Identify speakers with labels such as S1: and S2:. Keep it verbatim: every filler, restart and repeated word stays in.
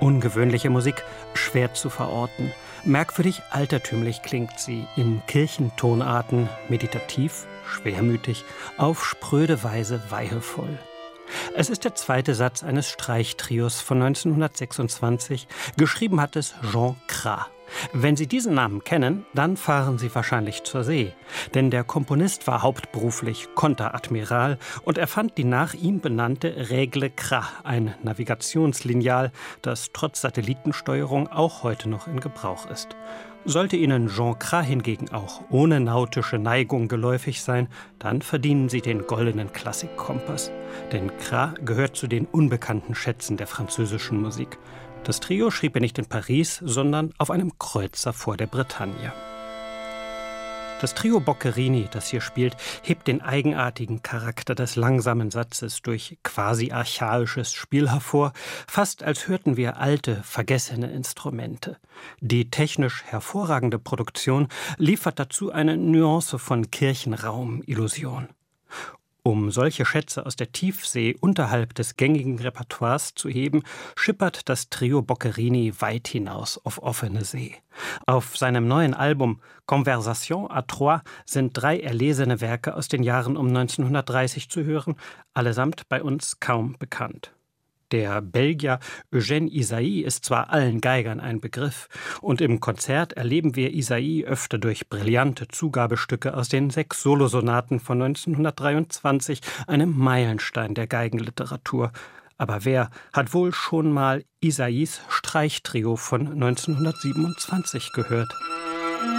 S1: Ungewöhnliche Musik, schwer zu verorten. Merkwürdig altertümlich klingt sie, in Kirchentonarten, meditativ, schwermütig, auf spröde Weise weihevoll. Es ist der zweite Satz eines Streichtrios von neunzehnhundertsechsundzwanzig. Geschrieben hat es Jean Cras. Wenn Sie diesen Namen kennen, dann fahren Sie wahrscheinlich zur See. Denn der Komponist war hauptberuflich Konteradmiral und erfand die nach ihm benannte Règle Cras, ein Navigationslineal, das trotz Satellitensteuerung auch heute noch in Gebrauch ist. Sollte Ihnen Jean Cras hingegen auch ohne nautische Neigung geläufig sein, dann verdienen Sie den goldenen Klassikkompass. Denn Cras gehört zu den unbekannten Schätzen der französischen Musik. Das Trio schrieb er nicht in Paris, sondern auf einem Kreuzer vor der Bretagne. Das Trio Boccherini, das hier spielt, hebt den eigenartigen Charakter des langsamen Satzes durch quasi archaisches Spiel hervor, fast als hörten wir alte, vergessene Instrumente. Die technisch hervorragende Produktion liefert dazu eine Nuance von Kirchenraum-Illusion. Um solche Schätze aus der Tiefsee unterhalb des gängigen Repertoires zu heben, schippert das Trio Boccherini weit hinaus auf offene See. Auf seinem neuen Album Conversation à Trois sind drei erlesene Werke aus den Jahren um neunzehnhundertdreißig zu hören, allesamt bei uns kaum bekannt. Der Belgier Eugène Ysaÿe ist zwar allen Geigern ein Begriff, und im Konzert erleben wir Ysaÿe öfter durch brillante Zugabestücke aus den sechs Solosonaten von neunzehnhundertdreiundzwanzig, einem Meilenstein der Geigenliteratur. Aber wer hat wohl schon mal Ysaÿes Streichtrio von neunzehnhundertsiebenundzwanzig gehört?